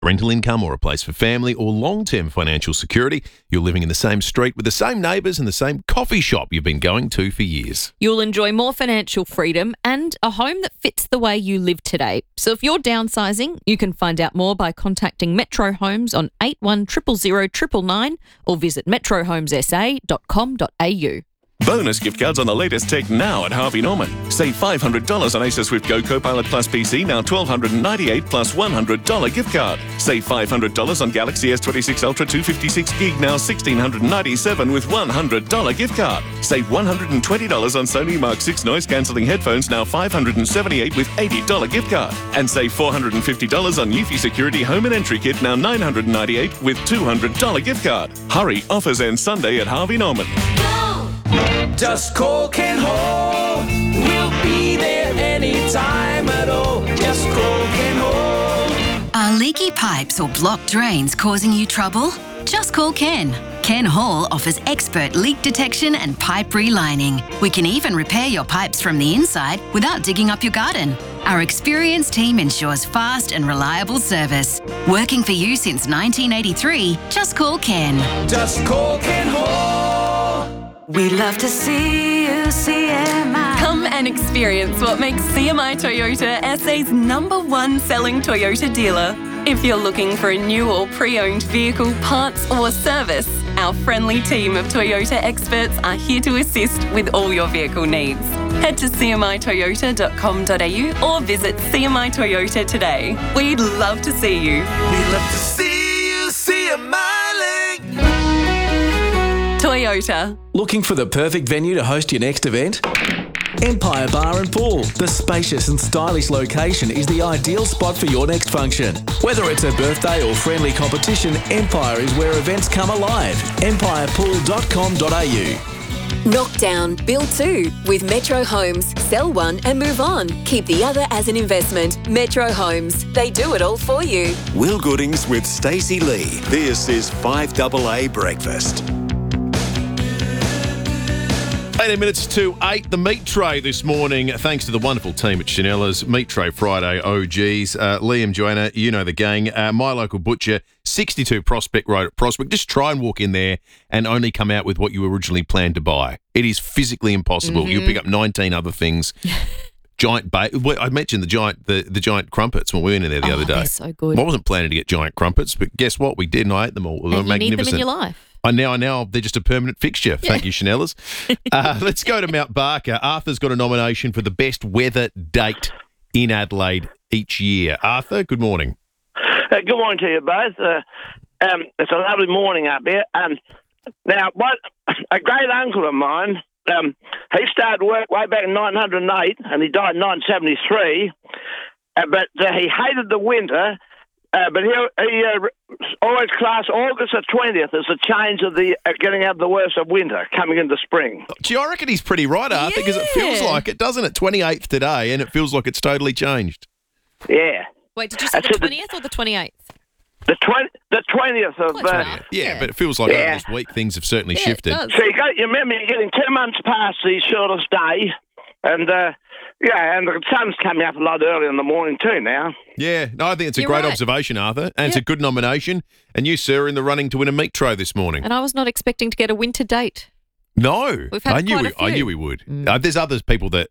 rental income or a place for family or long-term financial security. You're living in the same street with the same neighbours and the same coffee shop you've been going to for years. You'll enjoy more financial freedom and a home that fits the way you live today. So if you're downsizing, you can find out more by contacting Metro Homes on 81000999 or visit metrohomessa.com.au. Bonus gift cards on the latest tech now at Harvey Norman. Save $500 on Acer Swift Go Copilot Plus PC, now $1,298 plus $100 gift card. Save $500 on Galaxy S26 Ultra 256 gig, now $1,697 with $100 gift card. Save $120 on Sony Mark 6 noise cancelling headphones, now $578 with $80 gift card. And save $450 on Eufy Security Home and Entry Kit, now $998 with $200 gift card. Hurry, offers end Sunday at Harvey Norman. Just call Ken Hall. We'll be there anytime at all. Just call Ken Hall. Are leaky pipes or blocked drains causing you trouble? Just call Ken. Ken Hall offers expert leak detection and pipe relining. We can even repair your pipes from the inside without digging up your garden. Our experienced team ensures fast and reliable service. Working for you since 1983, just call Ken. Just call Ken Hall. We love to see you, CMI. Come and experience what makes CMI Toyota SA's #1 selling Toyota dealer. If you're looking for a new or pre-owned vehicle, parts or service, our friendly team of Toyota experts are here to assist with all your vehicle needs. Head to cmitoyota.com.au or visit CMI Toyota today. We'd love to see you. We love to see you, CMI. Toyota. Looking for the perfect venue to host your next event? Empire Bar and Pool. The spacious and stylish location is the ideal spot for your next function. Whether it's a birthday or friendly competition, Empire is where events come alive. empirepool.com.au. Knock down, build two with Metro Homes. Sell one and move on. Keep the other as an investment. Metro Homes. They do it all for you. Will Goodings with Stacey Lee. This is 5AA Breakfast. 18 minutes to 8, the meat tray this morning, thanks to the wonderful team at Chanella's Meat Tray Friday OGs. Liam, Joanna, you know the gang. My local butcher, 62 Prospect Road at Prospect. Just try and walk in there and only come out with what you originally planned to buy. It is physically impossible. You'll pick up 19 other things. I mentioned the giant crumpets when we went in there the other day. They're so good. I wasn't planning to get giant crumpets, but guess what? We did, and I ate them all. They were And you need magnificent. them in your life. Now they're just a permanent fixture. Thank you, Chanella's. Let's go to Mount Barker. Arthur's got a nomination for the best weather date in Adelaide each year. Arthur, good morning. Good morning to you both. It's a lovely morning up here. Now, a great uncle of mine, he started work way back in 1908 and he died in 1973. But he hated the winter. But he always classed August the 20th as the change of the getting out of the worst of winter, coming into spring. Gee, I reckon he's pretty right, Arthur, because it feels like it, doesn't it? 28th today, and it feels like it's totally changed. Yeah. Wait, did you say the 20th or the 28th? The 20th of... Yeah, but it feels like over this week things have certainly shifted. It does. So you remember you're getting 2 months past the shortest day, and... and the sun's coming up a lot earlier in the morning too now. Yeah, no, I think it's a You're great right. observation, Arthur, and it's a good nomination. And you, sir, are in the running to win a meat tray this morning. And I was not expecting to get a winter date. No, We've had I knew quite a few. I knew we would. There's others people that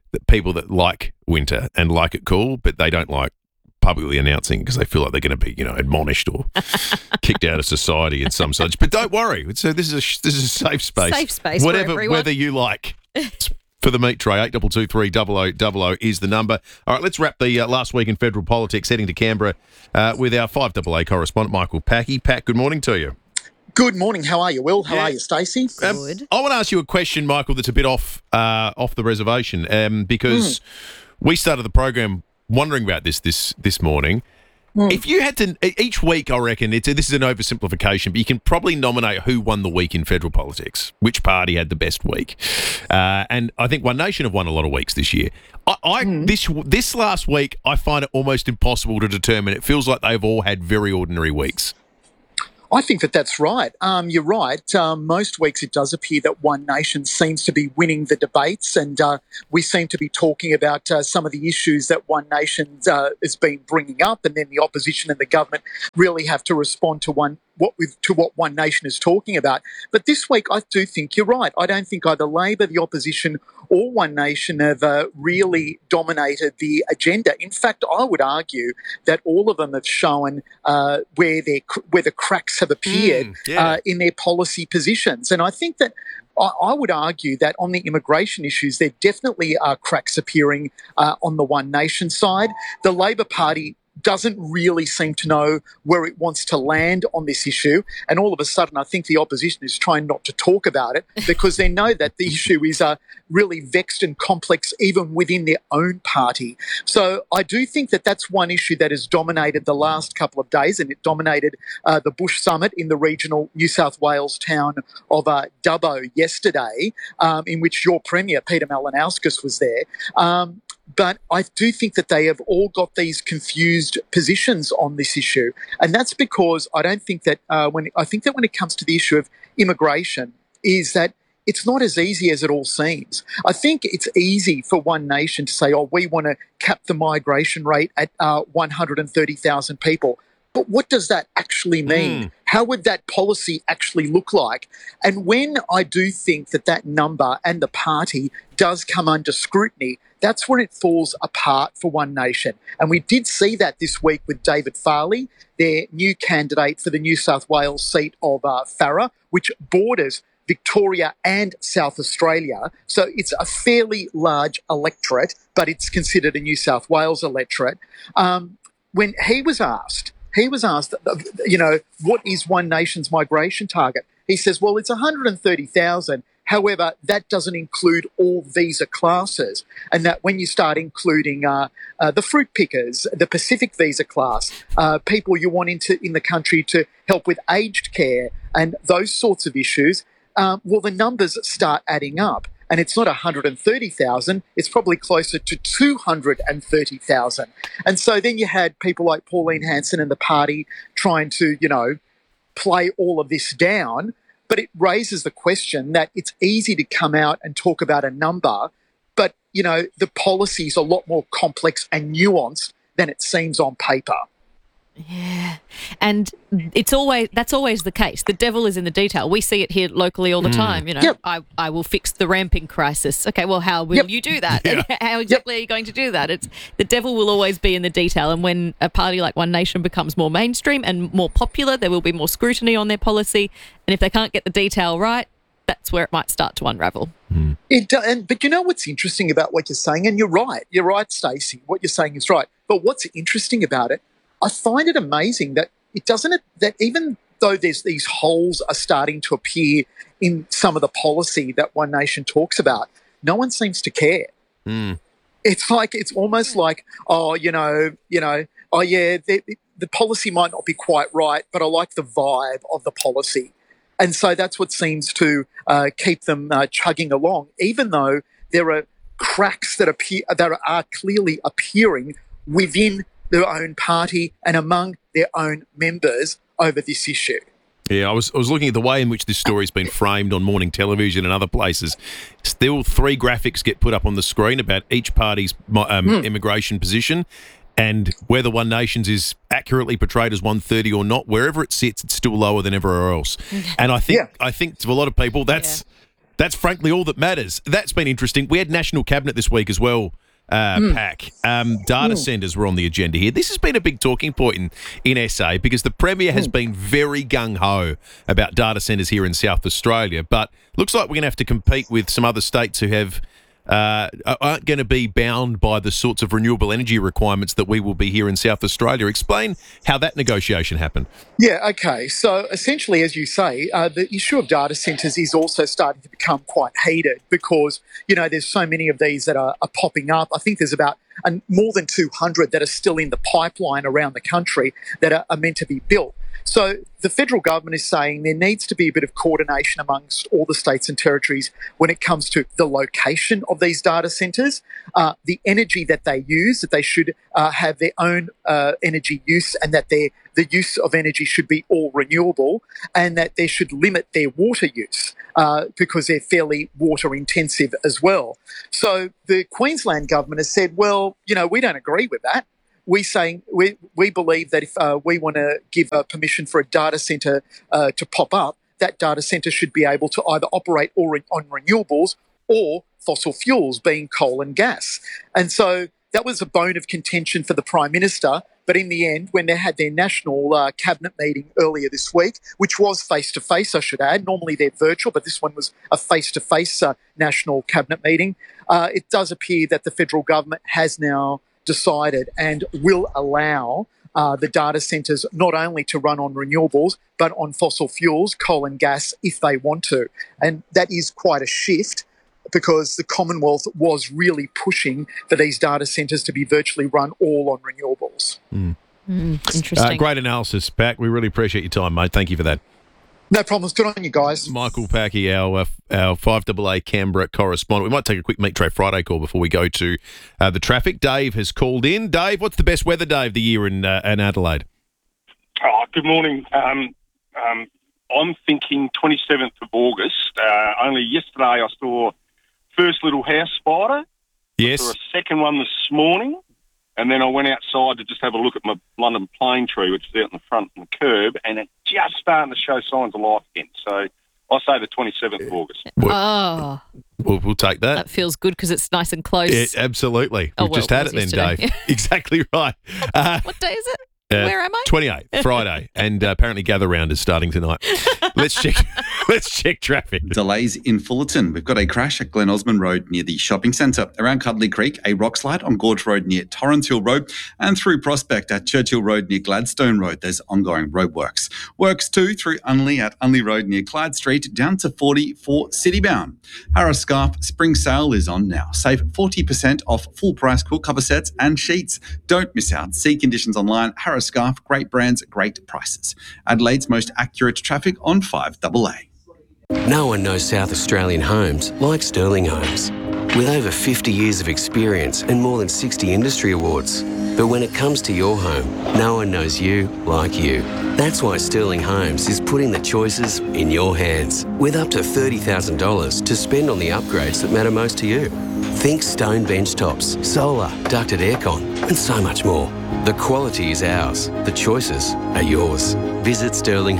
like winter and like it cool, but they don't like publicly announcing because they feel like they're going to be, admonished or kicked out of society and some such. But don't worry, this is a safe space. Safe space for everyone. Whether you like. For the meat tray, 8223 is the number. All right, let's wrap the last week in federal politics, heading to Canberra with our 5AA correspondent, Michael Packy. Pat, good morning to you. Good morning. How are you, Will? How are you, Stacey? Good. I want to ask you a question, Michael, that's a bit off the reservation because we started the program wondering about this morning. If you had to, each week, I reckon, this is an oversimplification, but you can probably nominate who won the week in federal politics, which party had the best week. And I think One Nation have won a lot of weeks this year. This last week, I find it almost impossible to determine. It feels like they've all had very ordinary weeks. I think that that's right. You're right. Most weeks it does appear that One Nation seems to be winning the debates, and we seem to be talking about some of the issues that One Nation has been bringing up, and then the opposition and the government really have to respond to what One Nation is talking about. But this week, I do think you're right. I don't think either Labor, the opposition, or One Nation have really dominated the agenda. In fact, I would argue that all of them have shown where the cracks have appeared in their policy positions. And I think that I would argue that on the immigration issues, there definitely are cracks appearing on the One Nation side. The Labor Party doesn't really seem to know where it wants to land on this issue. And all of a sudden, I think the opposition is trying not to talk about it because they know that the issue is really vexed and complex even within their own party. So I do think that that's one issue that has dominated the last couple of days, and it dominated the Bush Summit in the regional New South Wales town of Dubbo yesterday, in which your Premier, Peter Malinauskas, was there. But I do think that they have all got these confused positions on this issue. And that's because I don't think that when it comes to the issue of immigration is that it's not as easy as it all seems. I think it's easy for One Nation to say, we want to cap the migration rate at 130,000 people. But what does that actually mean? How would that policy actually look like? And when I do think that that number and the party does come under scrutiny, that's when it falls apart for One Nation. And we did see that this week with David Farley, their new candidate for the New South Wales seat of Farrer, which borders Victoria and South Australia. So it's a fairly large electorate, but it's considered a New South Wales electorate. When he was asked, what is One Nation's migration target? He says, well, it's 130,000. However, that doesn't include all visa classes. And that when you start including the fruit pickers, the Pacific visa class, people you want in the country to help with aged care and those sorts of issues, the numbers start adding up. And it's not 130,000, it's probably closer to 230,000. And so then you had people like Pauline Hanson and the party trying to, play all of this down. But it raises the question that it's easy to come out and talk about a number, but, the policy is a lot more complex and nuanced than it seems on paper. Yeah. And that's always the case. The devil is in the detail. We see it here locally all the time. I will fix the ramping crisis. Okay, well, how will you do that? Yeah. How exactly are you going to do that? The devil will always be in the detail. And when a party like One Nation becomes more mainstream and more popular, there will be more scrutiny on their policy. And if they can't get the detail right, that's where it might start to unravel. But you know what's interesting about what you're saying? And you're right, Stacey. What you're saying is right. But what's interesting about it, I find it amazing that that even though there's these holes are starting to appear in some of the policy that One Nation talks about, no one seems to care. It's almost like, the policy might not be quite right, but I like the vibe of the policy. And so that's what seems to keep them chugging along, even though there are cracks that are clearly appearing within their own party and among their own members over this issue. Yeah, I was looking at the way in which this story's been framed on morning television and other places. Still, 3 graphics get put up on the screen about each party's immigration position, and whether One Nation's is accurately portrayed as 130 or not, wherever it sits, it's still lower than everywhere else. And I think to a lot of people, that's frankly all that matters. That's been interesting. We had National Cabinet this week as well. Pack. Data centres were on the agenda here. This has been a big talking point in SA because the Premier has been very gung-ho about data centres here in South Australia, but looks like we're going to have to compete with some other states who have aren't going to be bound by the sorts of renewable energy requirements that we will be here in South Australia. Explain how that negotiation happened. Yeah, okay. So essentially, as you say, the issue of data centres is also starting to become quite heated because, there's so many of these that are popping up. I think there's about more than 200 that are still in the pipeline around the country that are meant to be built. So the federal government is saying there needs to be a bit of coordination amongst all the states and territories when it comes to the location of these data centres, the energy that they use, that they should have their own energy use, and that the the use of energy should be all renewable and that they should limit their water use because they're fairly water intensive as well. So the Queensland government has said, well, we don't agree with that. We believe that if we want to give permission for a data centre to pop up, that data centre should be able to either operate on renewables or fossil fuels, being coal and gas. And so that was a bone of contention for the Prime Minister. But in the end, when they had their national cabinet meeting earlier this week, which was face-to-face, I should add, normally they're virtual, but this one was a face-to-face national cabinet meeting, it does appear that the federal government has now decided and will allow the data centres not only to run on renewables, but on fossil fuels, coal and gas, if they want to. And that is quite a shift because the Commonwealth was really pushing for these data centres to be virtually run all on renewables. Interesting. Great analysis, Pack. We really appreciate your time, mate. Thank you for that. No problems. Good on you guys. Michael Packy, our 5AA Canberra correspondent. We might take a quick Meat Tray Friday call before we go to the traffic. Dave has called in. Dave, what's the best weather day of the year in Adelaide? Good morning. I'm thinking 27th of August. Only yesterday I saw first little house spider. Yes. I saw a second one this morning. And then I went outside to just have a look at my London plane tree, which is out in the front on the curb, and it's just starting to show signs of life again. So I say the 27th of August. Oh. We'll take that. That feels good because it's nice and close. Yeah, absolutely. We've just had it then, yesterday. Dave. Exactly right. What day is it? Where am I? 28th, Friday. And apparently Gather Round is starting tonight. Let's check traffic. Delays in Fullerton. We've got a crash at Glen Osmond Road near the shopping centre. Around Cuddly Creek, a rock slide on Gorge Road near Torrens Hill Road. And through Prospect at Churchill Road near Gladstone Road, there's ongoing roadworks. Works too through Unley at Unley Road near Clyde Street, down to 40 for Citybound. Harris Scarf Spring Sale is on now. Save 40% off full price cool cover sets and sheets. Don't miss out. See conditions online. Harris Scarf, great brands, great prices. Adelaide's most accurate traffic on 5AA. No one knows South Australian homes like Sterling Homes. With over 50 years of experience and more than 60 industry awards. But when it comes to your home, no one knows you like you. That's why Sterling Homes is putting the choices in your hands, with up to $30,000 to spend on the upgrades that matter most to you. Think stone bench tops, solar, ducted aircon, and so much more. The quality is ours. The choices are yours. Visit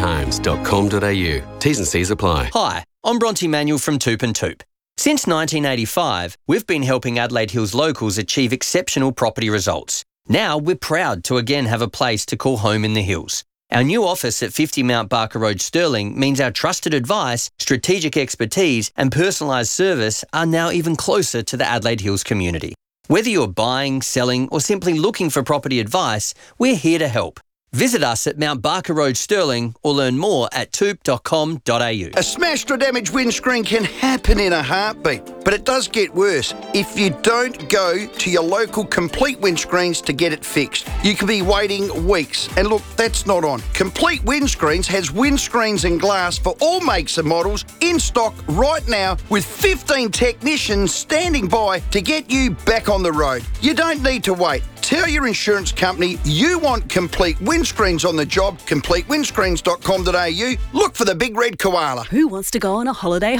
sterlinghomes.com.au. T's and C's apply. Hi, I'm Bronte Manuel from Toop and Toop. Since 1985, we've been helping Adelaide Hills locals achieve exceptional property results. Now we're proud to again have a place to call home in the hills. Our new office at 50 Mount Barker Road, Stirling, means our trusted advice, strategic expertise and personalised service are now even closer to the Adelaide Hills community. Whether you're buying, selling or simply looking for property advice, we're here to help. Visit us at Mount Barker Road, Stirling, or learn more at toop.com.au. A smashed or damaged windscreen can happen in a heartbeat, but it does get worse if you don't go to your local Complete Windscreens to get it fixed. You could be waiting weeks, and look, that's not on. Complete Windscreens has windscreens and glass for all makes and models in stock right now, with 15 technicians standing by to get you back on the road. You don't need to wait. Tell your insurance company you want Complete Windscreens on the job. CompleteWindscreens.com.au. Look for the big red koala. Who wants to go on a holiday?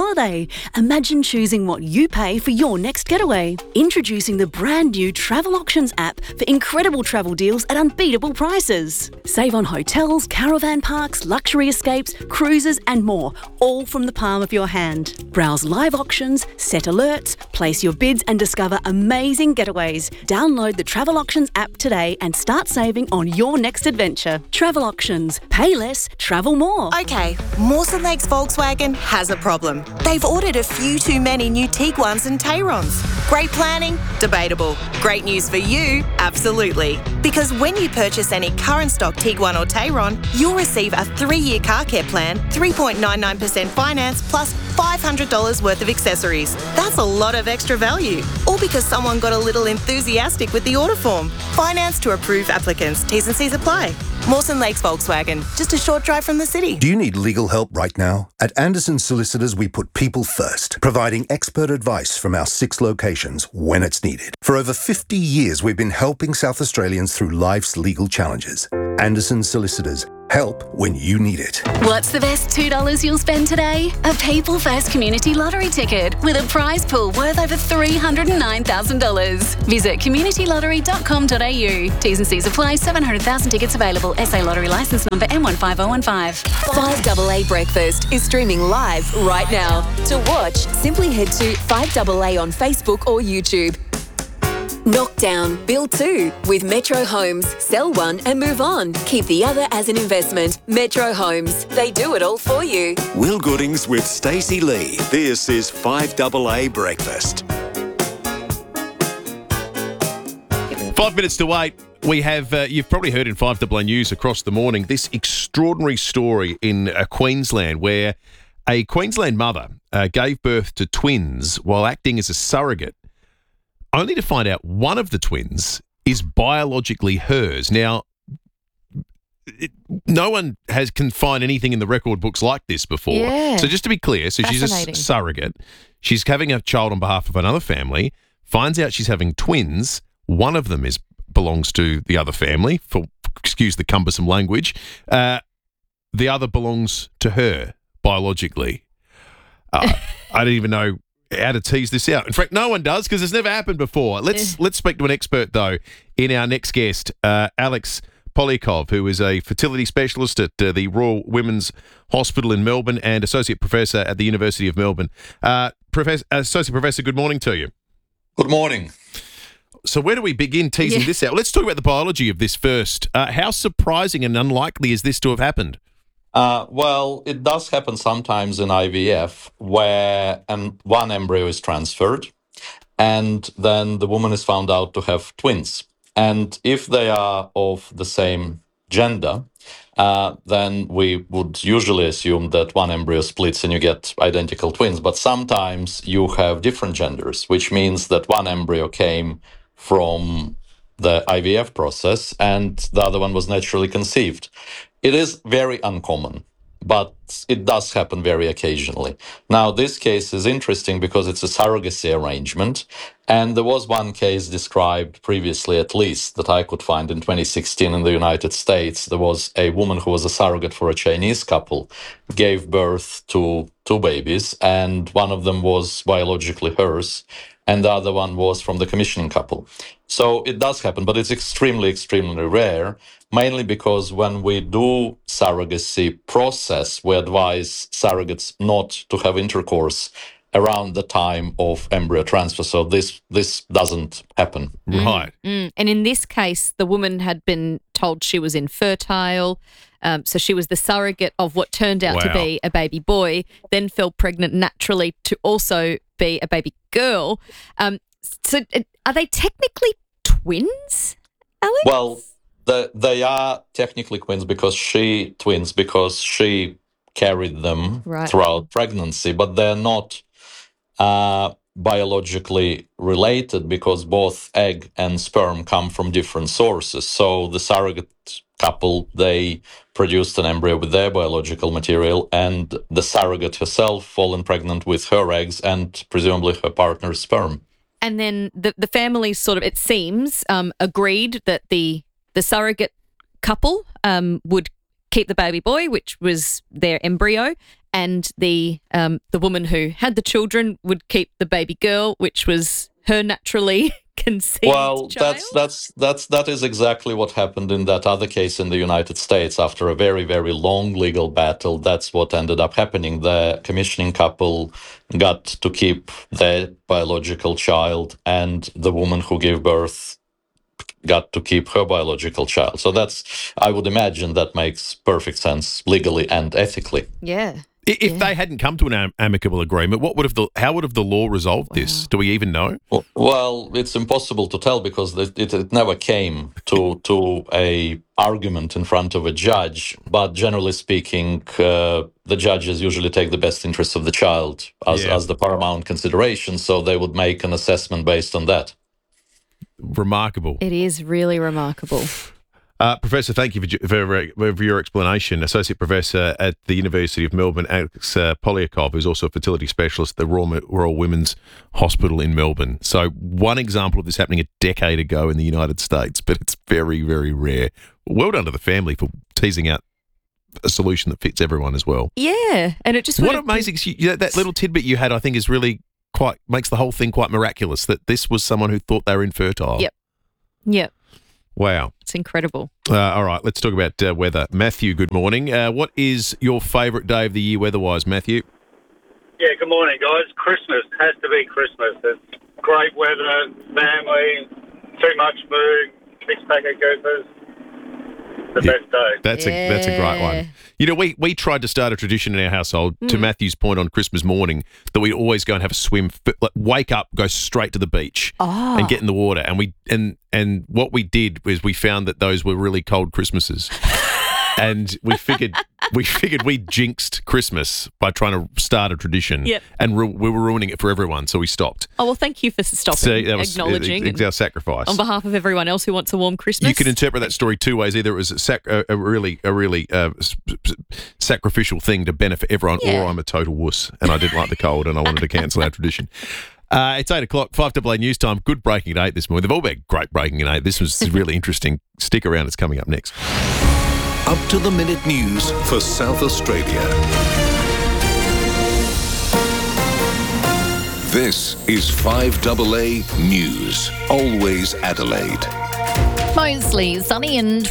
Imagine choosing what you pay for your next getaway. Introducing the brand new Travel Auctions app for incredible travel deals at unbeatable prices. Save on hotels, caravan parks, luxury escapes, cruises and more, all from the palm of your hand. Browse live auctions, set alerts, place your bids and discover amazing getaways. Download the Travel Auctions app today and start saving on your next adventure. Travel Auctions. Pay less, travel more. Okay, Mawson Lakes Volkswagen has a problem. They've ordered a few too many new Tiguans and Tayrons. Great planning? Debatable. Great news for you? Absolutely. Because when you purchase any current stock Tiguan or Tayron, you'll receive a 3-year car care plan, 3.99% finance, plus $500 worth of accessories. That's a lot of extra value. All because someone got a little enthusiastic with the order form. Finance to approved applicants. T's and C's apply. Mawson Lakes Volkswagen, just a short drive from the city. Do you need legal help right now? At Anderson Solicitors, we put people first, providing expert advice from our 6 locations when it's needed. For over 50 years, we've been helping South Australians through life's legal challenges. Anderson Solicitors. Help when you need it. What's the best $2 you'll spend today? A People First Community Lottery ticket with a prize pool worth over $309,000. Visit communitylottery.com.au. T's and C's apply. 700,000 tickets available. SA Lottery licence number M15015. 5AA Breakfast is streaming live right now. To watch, simply head to 5AA on Facebook or YouTube. Knockdown, build two with Metro Homes. Sell one and move on. Keep the other as an investment. Metro Homes, they do it all for you. Will Goodings with Stacey Lee. This is 5AA Breakfast. 5 minutes to 8. We have, you've probably heard in 5AA News across the morning, this extraordinary story in Queensland where a Queensland mother gave birth to twins while acting as a surrogate, only to find out one of the twins is biologically hers. Now, no one can find anything in the record books like this before. Yeah. So just to be clear, so she's a surrogate. She's having a child on behalf of another family, finds out she's having twins. One of them belongs to the other family, for excuse the cumbersome language. The other belongs to her biologically. I don't even know how to tease this out. In fact, no one does because it's never happened before. Let's speak to an expert, though, in our next guest, Alex Polyakov, who is a fertility specialist at the Royal Women's Hospital in Melbourne and Associate Professor at the University of Melbourne. Associate Professor, good morning to you. Good morning. So where do we begin teasing this out? Let's talk about the biology of this first. How surprising and unlikely is this to have happened? Well, it does happen sometimes in IVF where one embryo is transferred and then the woman is found out to have twins. And if they are of the same gender, then we would usually assume that one embryo splits and you get identical twins. But sometimes you have different genders, which means that one embryo came from the IVF process and the other one was naturally conceived. It is very uncommon, but it does happen very occasionally. Now, this case is interesting because it's a surrogacy arrangement, and there was one case described previously, at least, that I could find in 2016 in the United States. There was a woman who was a surrogate for a Chinese couple, gave birth to two babies, and one of them was biologically hers, and the other one was from the commissioning couple. So it does happen, but it's extremely, extremely rare, mainly because when we do surrogacy process, we advise surrogates not to have intercourse around the time of embryo transfer. So this doesn't happen. Right. And in this case, the woman had been told she was infertile. So she was the surrogate of what turned out to be a baby boy, then fell pregnant naturally to also be a baby girl. So are they technically twins, Alex? Well, they are technically twins because she carried them throughout pregnancy, but they're not biologically related because both egg and sperm come from different sources. So the surrogate couple, they produced an embryo with their biological material, and the surrogate herself fallen pregnant with her eggs and presumably her partner's sperm. And then the family sort of, it seems, agreed that the surrogate couple would keep the baby boy, which was their embryo, and the woman who had the children would keep the baby girl, which was her naturally conceived child. That is exactly what happened in that other case in the United States. After a very, very long legal battle, that's what ended up happening. The commissioning couple got to keep their biological child, and the woman who gave birth got to keep her biological child. So I would imagine that makes perfect sense legally and ethically. Yeah. If they hadn't come to an amicable agreement, how would have the law resolved this? Do we even know? Well, it's impossible to tell because it never came to a argument in front of a judge. But generally speaking, the judges usually take the best interests of the child as the paramount consideration. So they would make an assessment based on that. Remarkable. It is really remarkable. Professor, thank you for your explanation. Associate Professor at the University of Melbourne, Alex Polyakov, who's also a fertility specialist at the Royal Women's Hospital in Melbourne. So one example of this happening a decade ago in the United States, but it's very, very rare. Well done to the family for teasing out a solution that fits everyone as well. Yeah, and it just... What amazing... that little tidbit you had, I think, is really makes the whole thing quite miraculous, that this was someone who thought they were infertile. Yep. Wow. It's incredible. All right, let's talk about weather. Matthew, good morning. What is your favourite day of the year weather-wise, Matthew? Yeah, good morning, guys. Christmas. Has to be Christmas. It's great weather, family, too much food, six-pack of goofers. The best day. That's a great one. You know, we tried to start a tradition in our household, to Matthew's point on Christmas morning, that we'd always go and have a swim, wake up, go straight to the beach and get in the water. And what we did was we found that those were really cold Christmases. And we figured we jinxed Christmas by trying to start a tradition. Yep. And we were ruining it for everyone, so we stopped. Oh, well, thank you for stopping, So that was acknowledging. it's our sacrifice. On behalf of everyone else who wants a warm Christmas. You can interpret that story two ways. Either it was a really sacrificial thing to benefit everyone, or I'm a total wuss and I didn't like the cold and I wanted to cancel our tradition. It's 8 o'clock, 5AA News Time. Good breaking at 8 this morning. They've all been great breaking at 8. This was really interesting. Stick around. It's coming up next. Up-to-the-minute news for South Australia. This is 5AA News. Always Adelaide. Mostly sunny and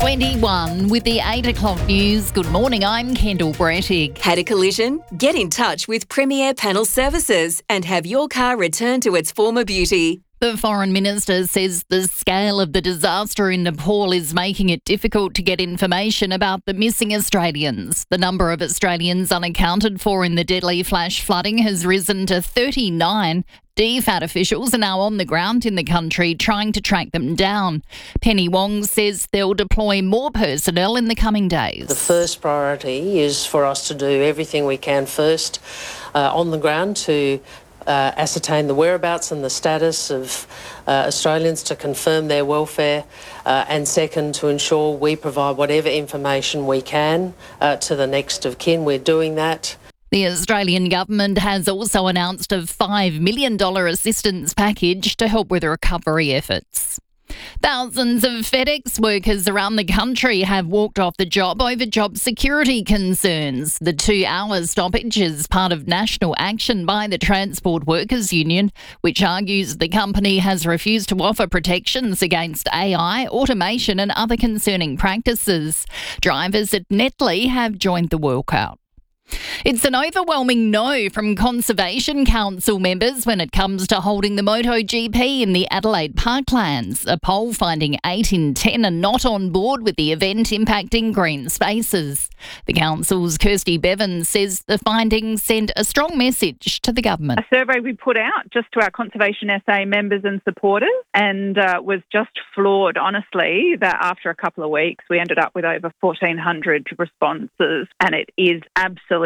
21 with the 8 o'clock news. Good morning, I'm Kendall Brettig. Had a collision? Get in touch with Premier Panel Services and have your car returned to its former beauty. The Foreign Minister says the scale of the disaster in Nepal is making it difficult to get information about the missing Australians. The number of Australians unaccounted for in the deadly flash flooding has risen to 39. DFAT officials are now on the ground in the country trying to track them down. Penny Wong says they'll deploy more personnel in the coming days. The first priority is for us to do everything we can first on the ground to ascertain the whereabouts and the status of Australians, to confirm their welfare, and second, to ensure we provide whatever information we can to the next of kin. We're doing that. The Australian government has also announced a $5 million assistance package to help with the recovery efforts. Thousands of FedEx workers around the country have walked off the job over job security concerns. The 2-hour stoppage is part of national action by the Transport Workers Union, which argues the company has refused to offer protections against AI, automation and other concerning practices. Drivers at Netley have joined the walkout. It's an overwhelming no from Conservation Council members when it comes to holding the MotoGP in the Adelaide Parklands. A poll finding 8 in 10 are not on board with the event impacting green spaces. The council's Kirsty Bevan says the findings send a strong message to the government. A survey we put out just to our Conservation SA members and supporters and was just floored, honestly, that after a couple of weeks we ended up with over 1,400 responses, and it is absolutely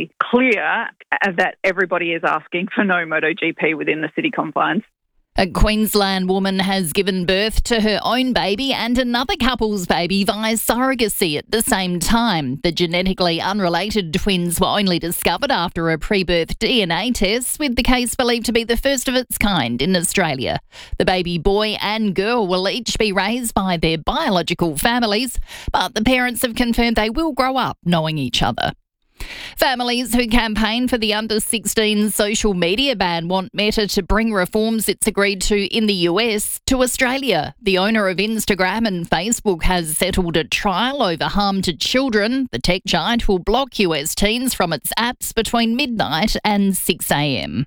clear that everybody is asking for no MotoGP within the city confines. A Queensland woman has given birth to her own baby and another couple's baby via surrogacy at the same time. The genetically unrelated twins were only discovered after a pre-birth DNA test, with the case believed to be the first of its kind in Australia. The baby boy and girl will each be raised by their biological families, but the parents have confirmed they will grow up knowing each other. Families who campaign for the under-16 social media ban want Meta to bring reforms it's agreed to in the US to Australia. The owner of Instagram and Facebook has settled a trial over harm to children. The tech giant will block US teens from its apps between midnight and 6 a.m.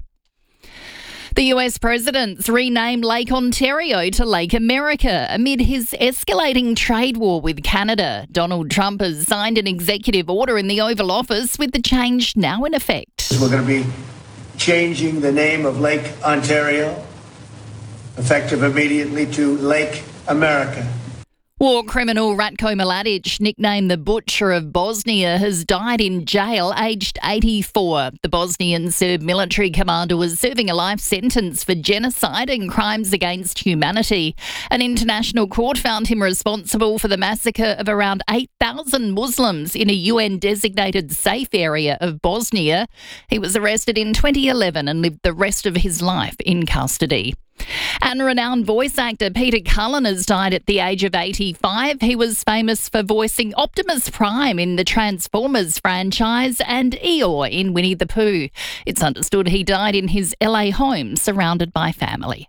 The US president's renamed Lake Ontario to Lake America amid his escalating trade war with Canada. Donald Trump has signed an executive order in the Oval Office with the change now in effect. We're going to be changing the name of Lake Ontario, effective immediately, to Lake America. War criminal Ratko Mladic, nicknamed the Butcher of Bosnia, has died in jail aged 84. The Bosnian Serb military commander was serving a life sentence for genocide and crimes against humanity. An international court found him responsible for the massacre of around 8,000 Muslims in a UN-designated safe area of Bosnia. He was arrested in 2011 and lived the rest of his life in custody. And renowned voice actor Peter Cullen has died at the age of 85. He was famous for voicing Optimus Prime in the Transformers franchise and Eeyore in Winnie the Pooh. It's understood he died in his LA home, surrounded by family.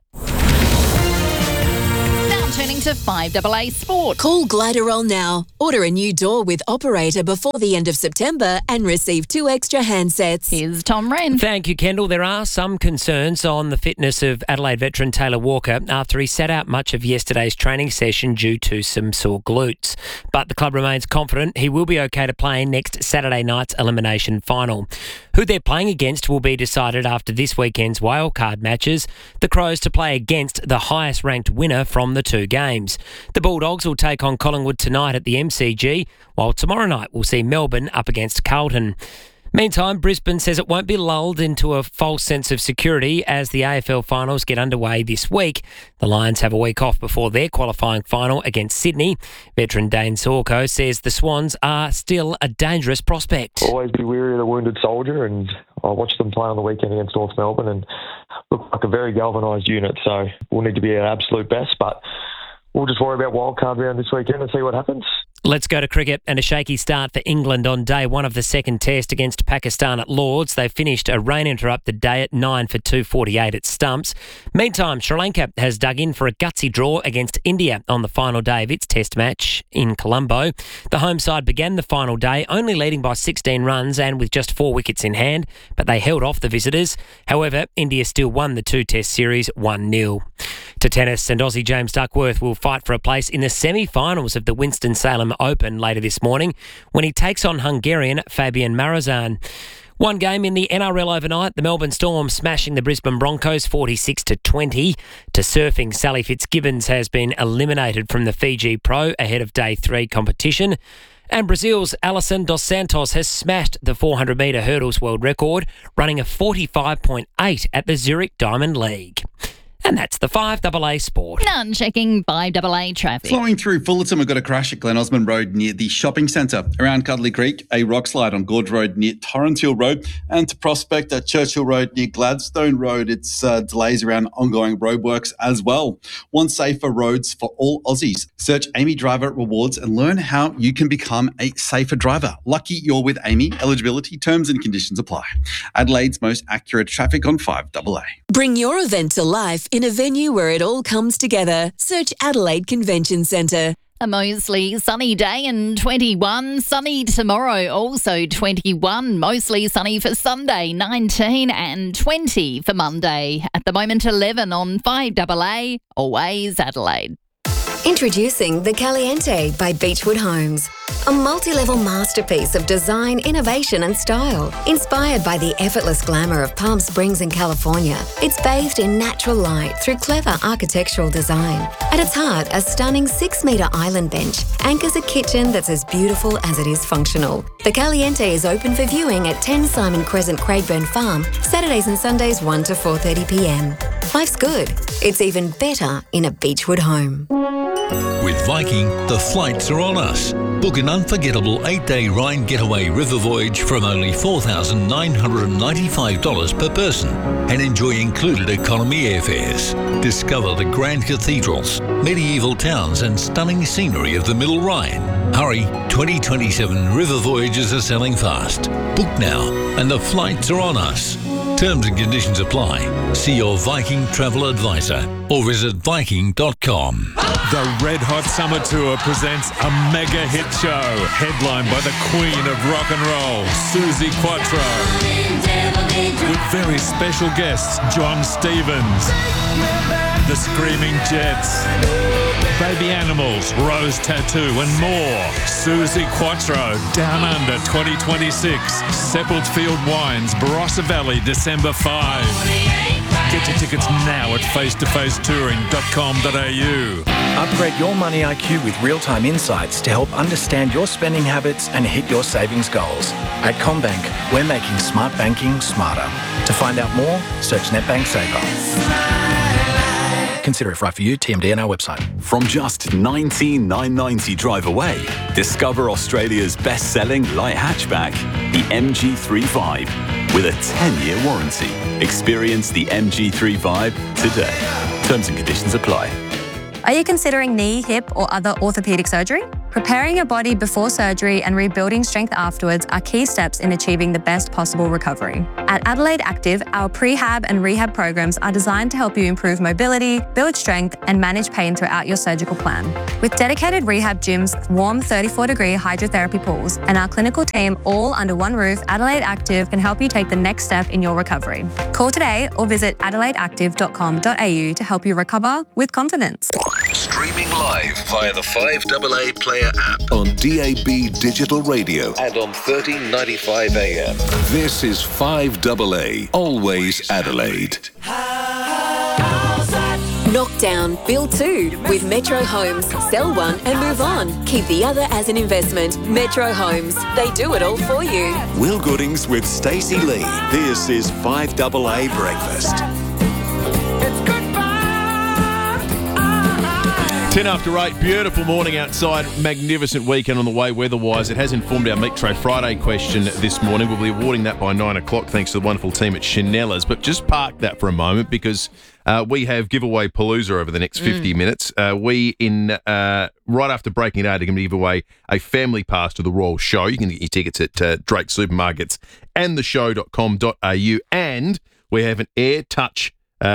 Turning to 5AA Sport. Call Gliderol now. Order a new door with Operator before the end of September and receive 2 extra handsets. Here's Tom Wren. Thank you, Kendall. There are some concerns on the fitness of Adelaide veteran Taylor Walker after he sat out much of yesterday's training session due to some sore glutes. But the club remains confident he will be okay to play in next Saturday night's elimination final. Who they're playing against will be decided after this weekend's wildcard matches. The Crows to play against the highest-ranked winner from the two games. The Bulldogs will take on Collingwood tonight at the MCG, while tomorrow night we'll see Melbourne up against Carlton. Meantime, Brisbane says it won't be lulled into a false sense of security as the AFL finals get underway this week. The Lions have a week off before their qualifying final against Sydney. Veteran Dane Sorko says the Swans are still a dangerous prospect. Always be wary of the wounded soldier, and I watched them play on the weekend against North Melbourne and look like a very galvanised unit, so we'll need to be our absolute best, but we'll just worry about wildcard round this weekend and see what happens. Let's go to cricket and a shaky start for England on day one of the second test against Pakistan at Lords. They finished a rain-interrupted day at 9 for 248 at stumps. Meantime, Sri Lanka has dug in for a gutsy draw against India on the final day of its test match in Colombo. The home side began the final day only leading by 16 runs and with just 4 wickets in hand, but they held off the visitors. However, India still won the two-test series 1-0. To tennis, and Aussie James Duckworth will fight for a place in the semi-finals of the Winston-Salem Open later this morning when he takes on Hungarian Fabian Marozsan. One game in the NRL overnight, the Melbourne Storm smashing the Brisbane Broncos 46-20. To surfing, Sally Fitzgibbons has been eliminated from the Fiji Pro ahead of Day 3 competition. And Brazil's Alison dos Santos has smashed the 400-metre hurdles world record, running a 45.8 at the Zurich Diamond League. And that's the 5AA Sport. None checking 5AA traffic. Flowing through Fullerton, we've got a crash at Glen Osmond Road near the shopping centre. Around Cuddly Creek, a rock slide on Gorge Road near Torrens Hill Road. And to Prospect at Churchill Road near Gladstone Road, it's delays around ongoing roadworks as well. Want safer roads for all Aussies. Search Amy Driver Rewards and learn how you can become a safer driver. Lucky you're with Amy. Eligibility, terms and conditions apply. Adelaide's most accurate traffic on 5AA. Bring your event to life in a venue where it all comes together. Search Adelaide Convention Centre. A mostly sunny day and 21. Sunny tomorrow, also 21. Mostly sunny for Sunday, 19 and 20 for Monday. At the moment, 11 on 5AA. Always Adelaide. Introducing the Caliente by Beechwood Homes. A multi-level masterpiece of design, innovation and style. Inspired by the effortless glamour of Palm Springs in California, it's bathed in natural light through clever architectural design. At its heart, a stunning 6-metre island bench anchors a kitchen that's as beautiful as it is functional. The Caliente is open for viewing at 10 Simon Crescent, Craigburn Farm, Saturdays and Sundays 1 to 4:30 p.m. Life's good. It's even better in a Beechwood home. With Viking, the flights are on us. Book an unforgettable 8-day Rhine getaway river voyage from only $4,995 per person and enjoy included economy airfares. Discover the grand cathedrals, medieval towns and stunning scenery of the Middle Rhine. Hurry, 2027 river voyages are selling fast. Book now and the flights are on us. Terms and conditions apply. See your Viking travel advisor or visit Viking.com. The Red Hot Summer Tour presents a mega hit show headlined by the Queen of Rock and Roll, Suzi Quatro. With very special guests, John Stevens, The Screaming Jets, Baby Animals, Rose Tattoo and more. Suzi Quatro, Down Under 2026. Seppeltfield Wines, Barossa Valley, December 5. Get your tickets now at face-to-facetouring.com.au. Upgrade your money IQ with real-time insights to help understand your spending habits and hit your savings goals. At CommBank, we're making smart banking smarter. To find out more, search NetBank Saver. Consider if right for you, TMD on our website. From just $19,990 drive away, discover Australia's best-selling light hatchback, the MG3 with a 10-year warranty. Experience the MG3 today. Terms and conditions apply. Are you considering knee, hip, or other orthopedic surgery? Preparing your body before surgery and rebuilding strength afterwards are key steps in achieving the best possible recovery. At Adelaide Active, our prehab and rehab programs are designed to help you improve mobility, build strength, and manage pain throughout your surgical plan. With dedicated rehab gyms, warm 34-degree hydrotherapy pools, and our clinical team all under one roof, Adelaide Active can help you take the next step in your recovery. Call today or visit adelaideactive.com.au to help you recover with confidence. Streaming live via the 5AA Player app On DAB Digital Radio. and on 1395 AM. This is 5AA, always Adelaide. Knockdown, build two with Metro Homes. Sell one and move on. Keep the other as an investment. Metro Homes. They do it all for you. Will Goodings with Stacey Lee. This is 5AA Breakfast. 10 after 8, beautiful morning outside, magnificent weekend on the way weather-wise. It has informed our Meat Tray Friday question this morning. We'll be awarding that by 9 o'clock thanks to the wonderful team at Chanella's. But just park that for a moment because we have giveaway palooza over the next 50 minutes. Right after breaking it out, are going to give away a family pass to the Royal Show. You can get your tickets at Drake Supermarkets and theshow.com.au. And we have an Air Touch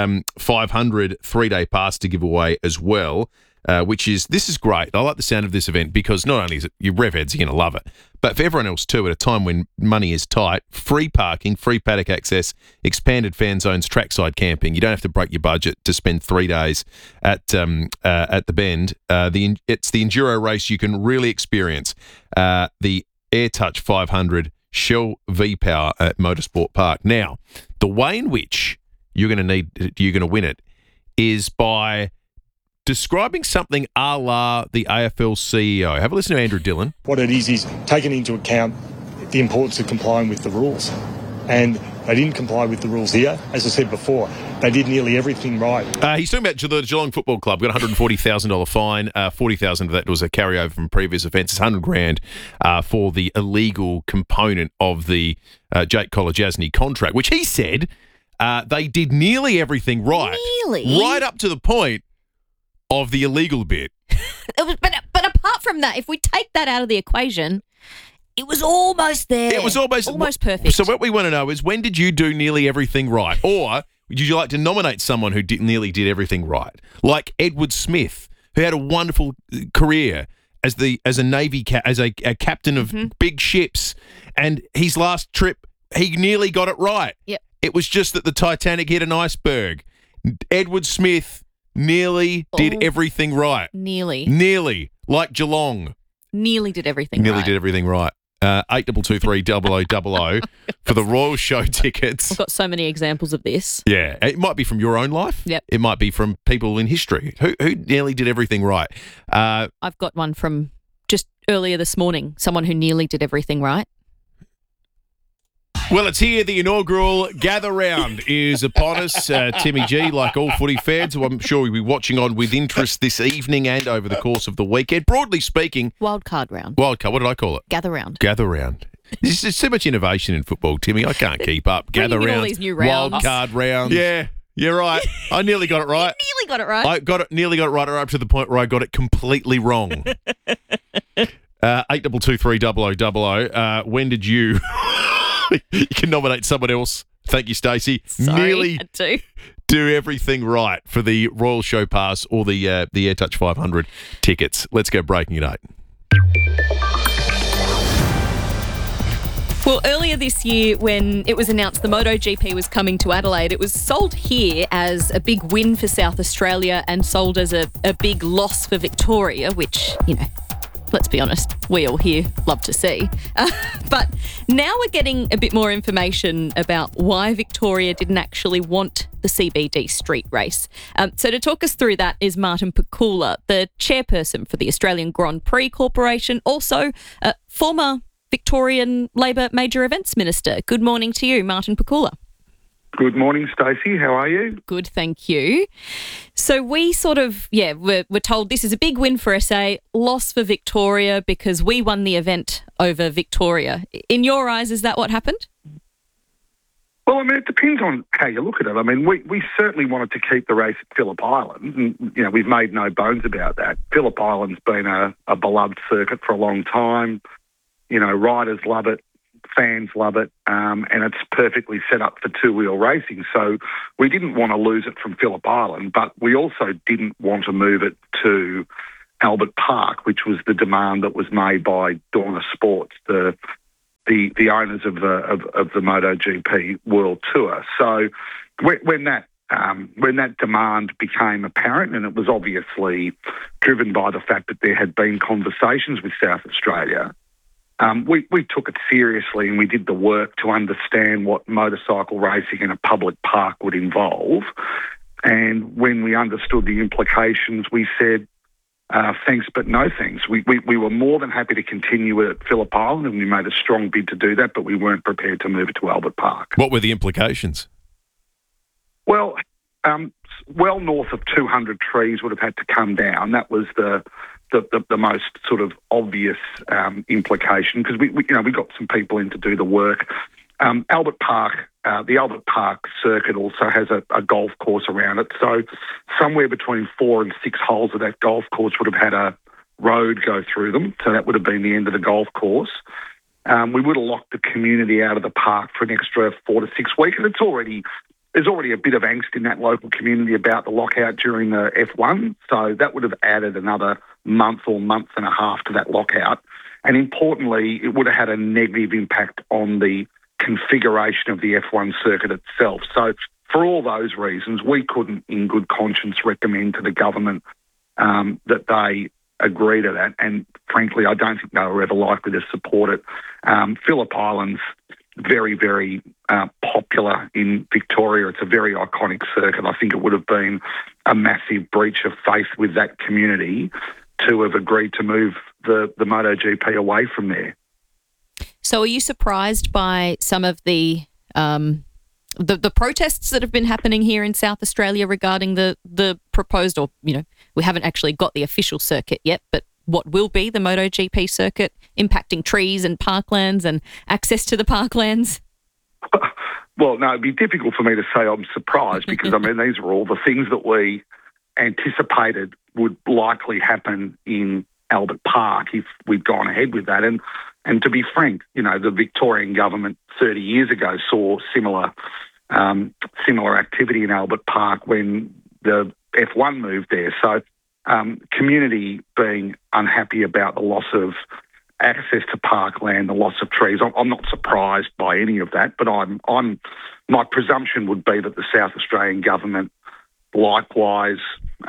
500 3-day pass to give away as well. This is great. I like the sound of this event because not only is it your rev heads are going to love it, but for everyone else too, at a time when money is tight, free parking, free paddock access, expanded fan zones, trackside camping. You don't have to break your budget to spend 3 days at the Bend. It's the enduro race you can really experience. The Air Touch 500 Shell V-Power at Motorsport Park. Now, the way in which you're going to win it is by describing something a la the AFL CEO. Have a listen to Andrew Dillon. What it is taking into account the importance of complying with the rules. And they didn't comply with the rules here. As I said before, they did nearly everything right. He's talking about the Geelong Football Club. Got a $140,000 fine. 40,000 of that was a carryover from previous offences. $100,000 for the illegal component of the Jake Kolodjasny contract, which he said they did nearly everything right. Nearly? Right up to the point of the illegal bit. But apart from that, if we take that out of the equation, it was almost there. It was almost perfect. So what we want to know is, when did you do nearly everything right? Or would you like to nominate someone who nearly did everything right? Like Edward Smith, who had a wonderful career as a Navy as a captain of big ships, and his last trip he nearly got it right. Yep. It was just that the Titanic hit an iceberg. Edward Smith nearly did everything right. Nearly. Like Geelong. Nearly did everything Nearly right. did everything right. 8223 for the Royal Show tickets. I've got so many examples of this. Yeah. It might be from your own life. Yep. It might be from people in history. Who nearly did everything right? I've got one from just earlier this morning, someone who nearly did everything right. Well, it's here. The inaugural Gather Round is upon us. Timmy G, like all footy fans, who I'm sure we'll be watching on with interest this evening and over the course of the weekend. Broadly speaking... Wildcard round. Wildcard, what did I call it? Gather round. Gather Round. There's so much innovation in football, Timmy. I can't keep up. Gather Bringing in round. all these new rounds. Wildcard round. Yeah, you're right. I nearly got it right. Nearly got it right. I nearly got it right, or up to the point where I got it completely wrong. 8223 when did you... You can nominate someone else. Thank you, Stacey. Nearly had to. Do everything right for the Royal Show Pass or the Air Touch 500 tickets. Let's go breaking it 8. Well, earlier this year, when it was announced the MotoGP was coming to Adelaide, it was sold here as a big win for South Australia and sold as a big loss for Victoria, which, let's be honest, we all here love to see. But now we're getting a bit more information about why Victoria didn't actually want the CBD street race. So to talk us through that is Martin Pakula, the chairperson for the Australian Grand Prix Corporation, also former Victorian Labor Major Events Minister. Good morning to you, Martin Pakula. Good morning, Stacey. How are you? Good, thank you. So we we're told this is a big win for SA, loss for Victoria because we won the event over Victoria. In your eyes, is that what happened? Well, I mean, it depends on how you look at it. I mean, we certainly wanted to keep the race at Phillip Island. And, you know, we've made no bones about that. Phillip Island's been a beloved circuit for a long time. You know, riders love it. Fans love it, and it's perfectly set up for two-wheel racing. So we didn't want to lose it from Phillip Island, but we also didn't want to move it to Albert Park, which was the demand that was made by Dorna Sports, the owners of the MotoGP World Tour. So when that demand became apparent, and it was obviously driven by the fact that there had been conversations with South Australia, we took it seriously and we did the work to understand what motorcycle racing in a public park would involve. And when we understood the implications, we said, thanks but no thanks. We were more than happy to continue it at Phillip Island, and we made a strong bid to do that, but we weren't prepared to move it to Albert Park. What were the implications? Well, well north of 200 trees would have had to come down. That was the most sort of obvious implication, because we got some people in to do the work. Albert Park, the Albert Park circuit also has a golf course around it. So somewhere between 4 and 6 holes of that golf course would have had a road go through them. So that would have been the end of the golf course. We would have locked the community out of the park for an extra 4 to 6 weeks. And there's already a bit of angst in that local community about the lockout during the F1. So that would have added another month or month and a half to that lockout. And importantly, it would have had a negative impact on the configuration of the F1 circuit itself. So for all those reasons, we couldn't in good conscience recommend to the government that they agree to that. And frankly, I don't think they were ever likely to support it. Phillip Island's very, very popular in Victoria. It's a very iconic circuit. I think it would have been a massive breach of faith with that community to have agreed to move the MotoGP away from there. So are you surprised by some of the protests that have been happening here in South Australia regarding the proposed, or, you know, we haven't actually got the official circuit yet, but what will be the MotoGP circuit impacting trees and parklands and access to the parklands? Well, no, it'd be difficult for me to say I'm surprised because, I mean, these were all the things that we anticipated would likely happen in Albert Park if we'd gone ahead with that. And to be frank, you know, the Victorian government 30 years ago saw similar activity in Albert Park when the F1 moved there. So community being unhappy about the loss of access to parkland, the loss of trees, I'm not surprised by any of that, but my presumption would be that the South Australian government likewise,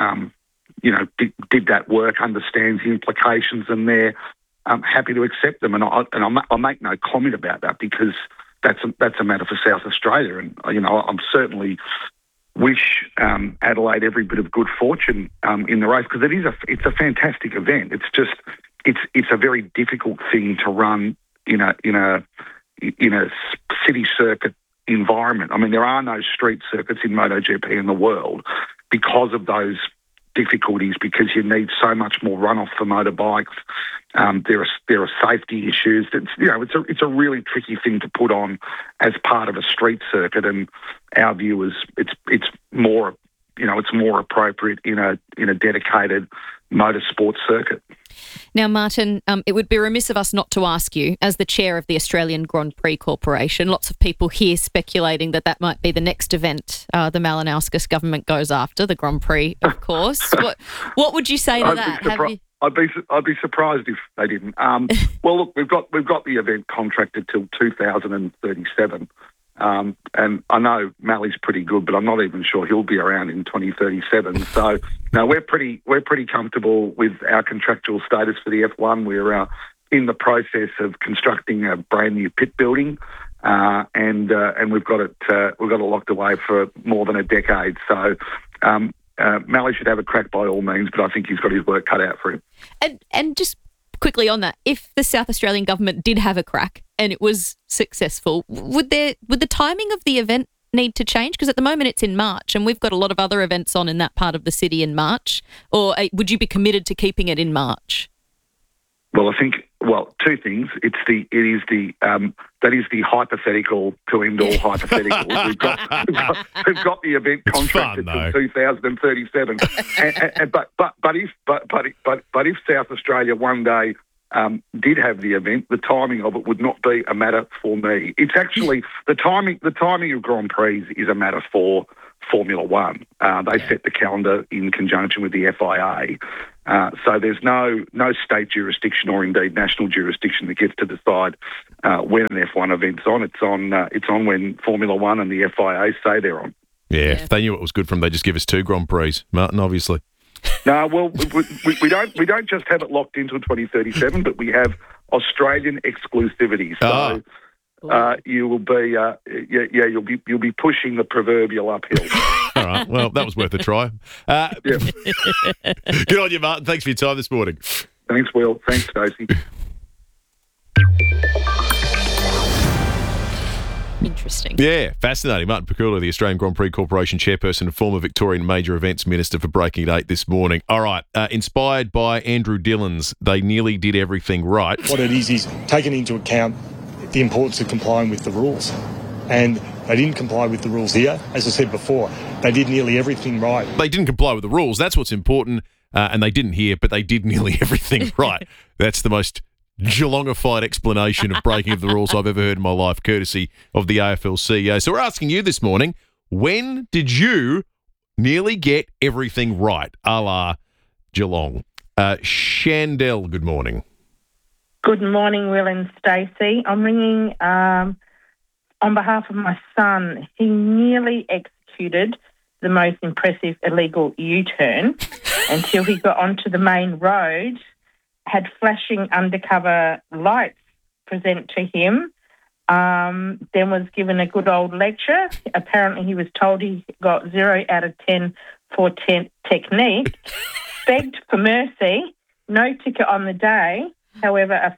did that work, understands the implications, and they're happy to accept them. And I make no comment about that because that's a matter for South Australia. And I'm certainly wish Adelaide every bit of good fortune in the race, because it's a fantastic event. It's just it's a very difficult thing to run in a city circuit environment. I mean, there are no street circuits in MotoGP in the world because of those difficulties, because you need so much more runoff for motorbikes. There are safety issues. It's a really tricky thing to put on as part of a street circuit, and our view is it's more appropriate in a dedicated motorsport circuit. Now, Martin, it would be remiss of us not to ask you, as the chair of the Australian Grand Prix Corporation, lots of people here speculating that might be the next event the Malinowskis government goes after, the Grand Prix, of course. What would you say to that? I'd be surprised if they didn't. Well, look, we've got the event contracted till 2037. And I know Mally's pretty good, but I'm not even sure he'll be around in 2037. So, no, we're pretty comfortable with our contractual status for the F1. We're in the process of constructing a brand new pit building, and we've got it locked away for more than a decade. So, Mally should have a crack by all means, but I think he's got his work cut out for him. And just quickly on that, if the South Australian government did have a crack and it was successful, would the timing of the event need to change? Because at the moment it's in March and we've got a lot of other events on in that part of the city in March. Or would you be committed to keeping it in March? Well, I think two things. That is the hypothetical to end all hypotheticals. We've got the event contracted till 2037. But if South Australia one day did have the event, the timing of it would not be a matter for me. It's actually the timing of Grand Prix is a matter for Formula One. They set the calendar in conjunction with the FIA. So there's no state jurisdiction or indeed national jurisdiction that gets to decide when an F1 event's on. It's on when Formula One and the FIA say they're on. Yeah, if they knew it was good for them, they'd just give us 2 Grand Prix, Martin, obviously. No, well, we don't just have it locked until 2037, but we have Australian exclusivity. So you will be you'll be pushing the proverbial uphill. All right, well, that was worth a try. Good on you, Martin. Thanks for your time this morning. Thanks, Will. Thanks, Stacey. Interesting. Yeah, fascinating. Martin Pakula, the Australian Grand Prix Corporation chairperson and former Victorian Major Events Minister, for breaking it 8 this morning. All right, inspired by Andrew Dillon's They Nearly Did Everything Right. What it is taking into account the importance of complying with the rules. And they didn't comply with the rules here. As I said before, they did nearly everything right. They didn't comply with the rules. That's what's important. And they didn't here, but they did nearly everything right. That's the most Geelongified explanation of breaking of the rules I've ever heard in my life, courtesy of the AFL CEO. So we're asking you this morning, when did you nearly get everything right, a la Geelong? Shandell, good morning. Good morning, Will and Stacey. I'm ringing on behalf of my son. He nearly executed the most impressive illegal U-turn until he got onto the main road, had flashing undercover lights present to him, then was given a good old lecture. Apparently he was told he got 0 out of 10 for technique, begged for mercy, no ticket on the day. However, a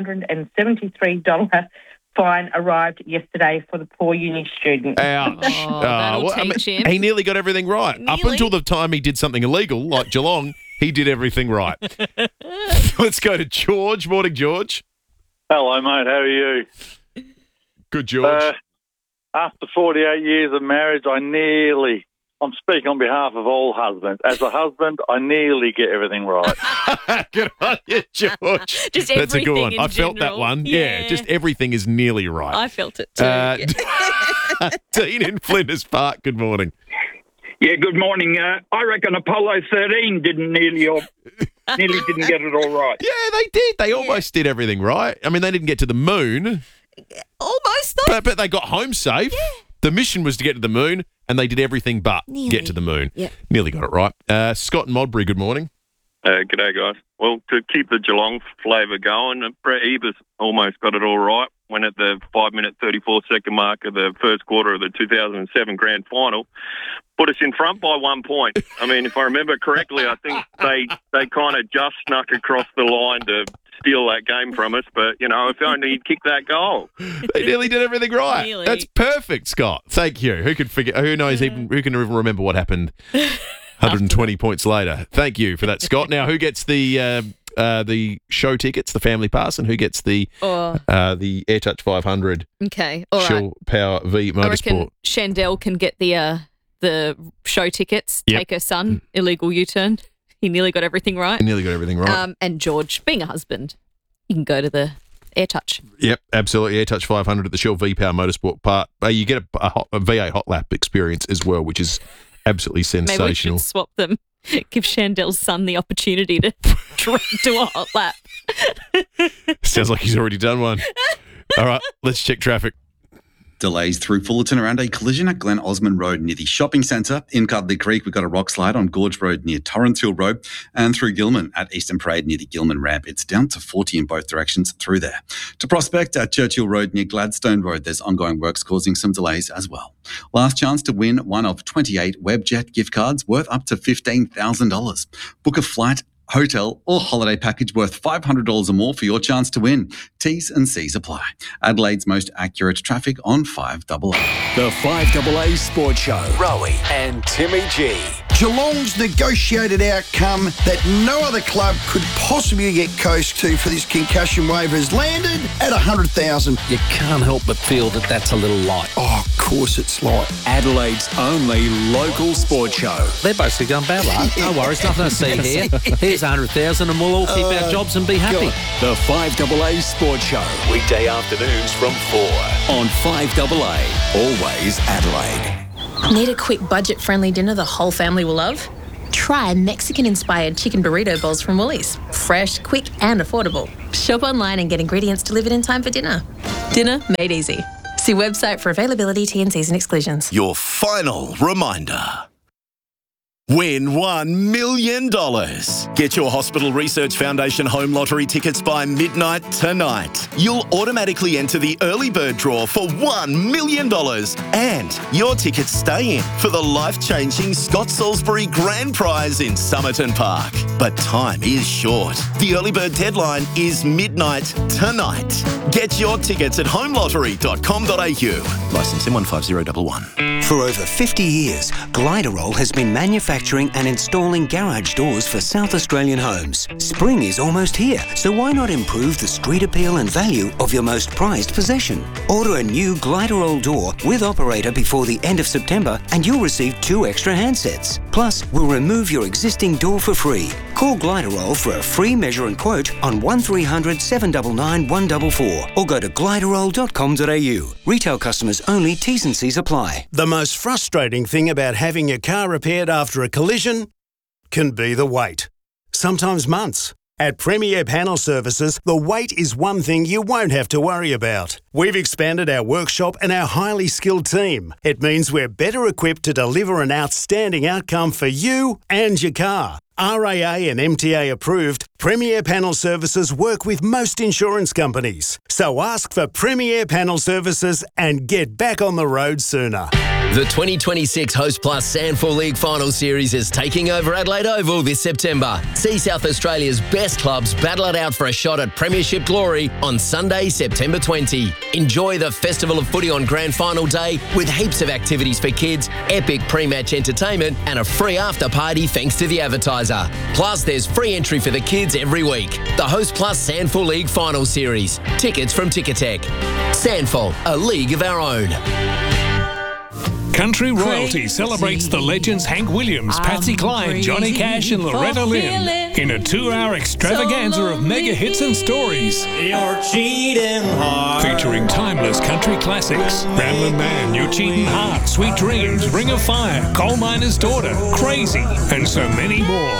$573 fine arrived yesterday for the poor uni student. Ouch. That'll teach him. He nearly got everything right. Nearly. Up until the time he did something illegal, like Geelong, he did everything right. Let's go to George. Morning, George. Hello, mate. How are you? Good, George. After 48 years of marriage, I'm speaking on behalf of all husbands. As a husband, I nearly get everything right. Good on you, George. Just That's a good one. everything in I felt that general. one. Yeah. Just everything is nearly right. I felt it too. Dean in Flinders Park, good morning. Yeah, good morning. I reckon Apollo 13 nearly didn't get it all right. Yeah, they did. They almost did everything right. I mean, they didn't get to the moon. Almost, though. But they got home safe. Yeah. The mission was to get to the moon, and they did everything but get to the moon. Yeah. Nearly got it right. Scott and Modbury, good morning. G'day, guys. Well, to keep the Geelong flavour going, Brett Ebers almost got it all right when at the 5-minute, 34-second mark of the first quarter of the 2007 Grand Final, put us in front by 1 point. I mean, if I remember correctly, I think they kind of just snuck across the line to steal that game from us, but, you know, if only he'd kicked that goal. They nearly did everything right. Nearly. That's perfect, Scott. Thank you. Who could forget? Who knows? Who can even remember what happened 120 points later? Thank you for that, Scott. Now, who gets the show tickets, the family pass, and who gets the AirTouch 500? Okay, all right. Shell Power V I reckon Motorsport. Shandell can get the show tickets, Yep. take her son, illegal U-turn. He nearly got everything right. Nearly got everything right. And George, being a husband, you can go to the AirTouch. Yep, absolutely. AirTouch 500 at the Shell V Power Motorsport Park. You get a V8 hot lap experience as well, which is absolutely sensational. Maybe we should swap them. Give Shandell's son the opportunity to do a hot lap. Sounds like he's already done one. All right, let's check traffic. Delays through Fullerton around a collision at Glen Osmond Road near the shopping centre. In Cuddly Creek, we've got a rock slide on Gorge Road near Torrens Hill Road, and through Gilman at Eastern Parade near the Gilman ramp. It's down to 40 in both directions through there. To Prospect at Churchill Road near Gladstone Road, there's ongoing works causing some delays as well. Last chance to win one of 28 Webjet gift cards worth up to $15,000. Book a flight, hotel or holiday package worth $500 or more for your chance to win. T's and C's apply. Adelaide's most accurate traffic on 5AA. The 5AA Sports Show. Rowie and Timmy G. Geelong's negotiated outcome that no other club could possibly get close to for this concussion waiver has landed at $100,000. You can't help but feel that that's a little light. Oh, of course it's light. Adelaide's only local sports show. They're basically going, bad luck. No worries, nothing to see here. Here's $100,000 and we'll all keep our jobs and be happy. God. The 5AA Sports Show. Weekday afternoons from 4 on 5AA. Always Adelaide. Need a quick budget-friendly dinner the whole family will love? Try Mexican-inspired chicken burrito bowls from Woolies. Fresh, quick and affordable. Shop online and get ingredients delivered in time for dinner. Dinner made easy. See website for availability, T&Cs and exclusions. Your final reminder. Win $1 million. Get your Hospital Research Foundation home lottery tickets by midnight tonight. You'll automatically enter the early bird draw for $1 million. And your tickets stay in for the life-changing Scott Salisbury Grand Prize in Somerton Park. But time is short. The early bird deadline is midnight tonight. Get your tickets at homelottery.com.au. Licence M15011. For over 50 years, Gliderol has been manufacturing and installing garage doors for South Australian homes. Spring is almost here, so why not improve the street appeal and value of your most prized possession? Order a new Gliderol door with operator before the end of September and you'll receive 2 extra handsets. Plus, we'll remove your existing door for free. Call Gliderol for a free measure and quote on 1300 799 144 or go to gliderol.com.au. Retail customers only, T's and C's apply. The most frustrating thing about having your car repaired after a collision can be the wait. Sometimes months. At Premier Panel Services, the wait is one thing you won't have to worry about. We've expanded our workshop and our highly skilled team. It means we're better equipped to deliver an outstanding outcome for you and your car. RAA and MTA approved, Premier Panel Services work with most insurance companies. So ask for Premier Panel Services and get back on the road sooner. The 2026 Host Plus Sandford League Final Series is taking over Adelaide Oval this September. See South Australia's best clubs battle it out for a shot at Premiership glory on Sunday, September 20. Enjoy the Festival of Footy on Grand Final Day with heaps of activities for kids, epic pre-match entertainment and a free after party thanks to the advertiser. Plus, there's free entry for the kids every week. The Host Plus Sandford League Final Series. Tickets from Ticketek. Sandford, a league of our own. Country Royalty celebrates the legends Hank Williams, Patsy Cline, Johnny Cash and Loretta Lynn in a 2-hour extravaganza of mega hits and stories. You're cheating hard. Featuring timeless country classics. Ramblin' Man, You're Cheating Hard, Sweet Dreams, Ring of Fire, Coal Miner's Daughter, Crazy, and so many more.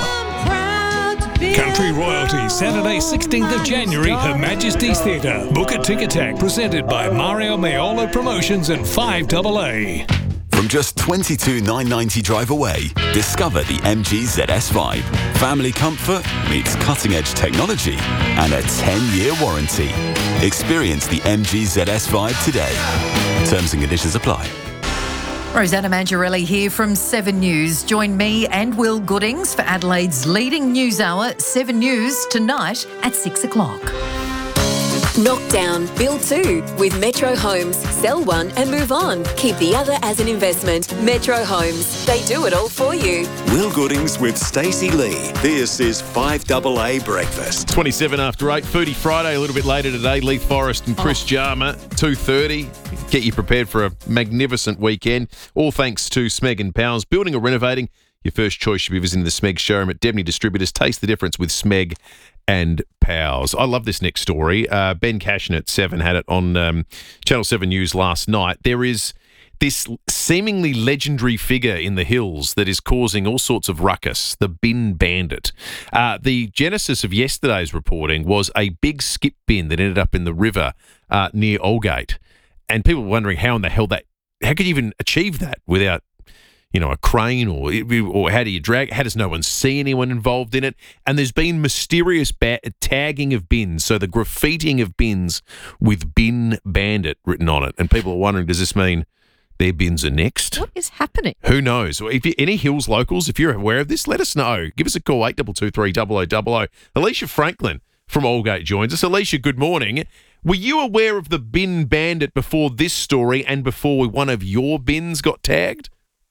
Country Royalty, Saturday 16th of January, Her Majesty's Theatre. Book at Ticketek, presented by Mario Maiolo Promotions and 5AA. From just $22,990 drive away, discover the MG ZS5. Family comfort meets cutting-edge technology and a 10-year warranty. Experience the MG ZS5 today. Terms and conditions apply. Rosanna Mangiarelli here from 7 News. Join me and Will Goodings for Adelaide's leading news hour, 7 News, tonight at 6 o'clock. Knock down, build 2 with Metro Homes. Sell one and move on. Keep the other as an investment. Metro Homes. They do it all for you. Will Goodings with Stacey Lee. This is 5AA Breakfast. 27 after 8. Foodie Friday a little bit later today. Leith Forrest and Chris Jarma, 2:30. Get you prepared for a magnificent weekend. All thanks to Smeg and Powers. Building or renovating, your first choice should be visiting the Smeg showroom at Debney Distributors. Taste the difference with Smeg and Powers. I love this next story. Ben Cashin at 7 had it on Channel 7 News last night. There is this seemingly legendary figure in the hills that is causing all sorts of ruckus, the bin bandit. The genesis of yesterday's reporting was a big skip bin that ended up in the river near Aldgate. and people were wondering how in the hell how could you even achieve that without, a crane or how do you drag? How does no one see anyone involved in it? And there's been mysterious tagging of bins, so the graffitiing of bins with Bin Bandit written on it. And people are wondering, does this mean their bins are next? What is happening? Who knows? If any Hills locals, if you're aware of this, let us know. Give us a call, 8223 0000. Alicia Franklin from Aldgate joins us. Alicia, good morning. Were you aware of the Bin Bandit before this story and before one of your bins got tagged?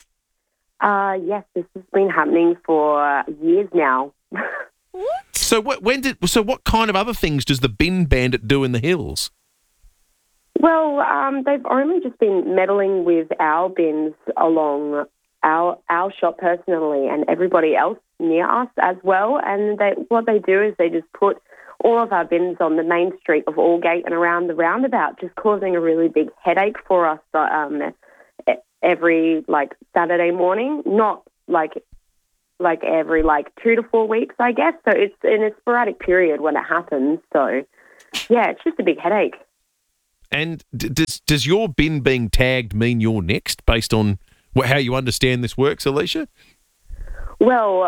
Yes, this has been happening for years now. So what kind of other things does the Bin Bandit do in the Hills? Well, they've only just been meddling with our bins along our shop personally and everybody else near us as well. And what they do is they just put all of our bins on the main street of Aldgate and around the roundabout, just causing a really big headache for us every Saturday morning, not like every 2 to 4 weeks, I guess. So it's in a sporadic period when it happens. So yeah, it's just a big headache. And does your bin being tagged mean you're next, based on how you understand this works, Alicia? Well,